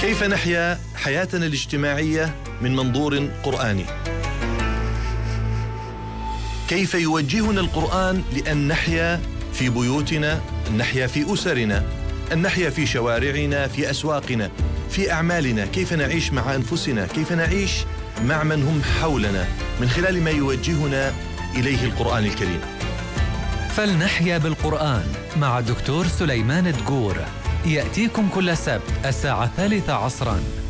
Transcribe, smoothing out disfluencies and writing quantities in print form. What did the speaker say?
كيف نحيا حياتنا الاجتماعية من منظور قرآني؟ كيف يوجهنا القرآن لأن نحيا في بيوتنا، أن نحيا في أسرنا، أن نحيا في شوارعنا، في أسواقنا، في أعمالنا؟ كيف نعيش مع أنفسنا؟ كيف نعيش مع من هم حولنا من خلال ما يوجهنا إليه القرآن الكريم؟ فلنحيا بالقرآن مع الدكتور سليمان دقور، يأتيكم كل سبت الساعة 3 عصراً